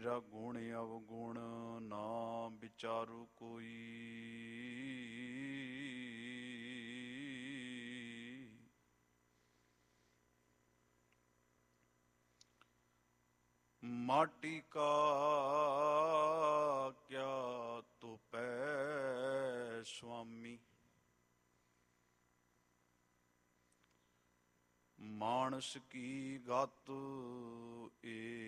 ਤੇਰਾ ਗੁਣ ਅਵਗੁਣ ਨਾ ਵਿਚਾਰੂ ਕੋਈ। ਮਾਟੀ ਕਾ ਕਿਆ ਤੁਪੈ ਸੁਆਮੀ, ਮਾਨਸ ਕੀ ਗਤ ਏ